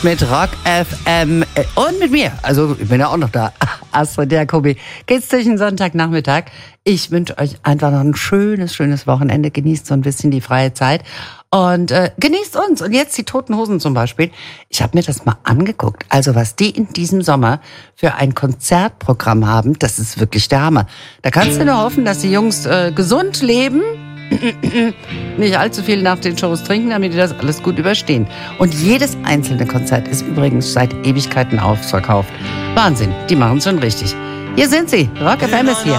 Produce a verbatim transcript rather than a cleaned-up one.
Mit Rock F M und mit mir. Also ich bin ja auch noch da. Astrid Jacobi. Geht's durch den Sonntagnachmittag. Ich wünsche euch einfach noch ein schönes, schönes Wochenende. Genießt so ein bisschen die freie Zeit. Und äh, genießt uns. Und jetzt die Toten Hosen zum Beispiel. Ich habe mir das mal angeguckt. Also was die in diesem Sommer für ein Konzertprogramm haben, das ist wirklich der Hammer. Da kannst du nur hoffen, dass die Jungs äh, gesund leben. Nicht allzu viel nach den Shows trinken, damit die das alles gut überstehen. Und jedes einzelne Konzert ist übrigens seit Ewigkeiten ausverkauft. Wahnsinn, die machen es schon richtig. Hier sind sie, Rock F M ist hier.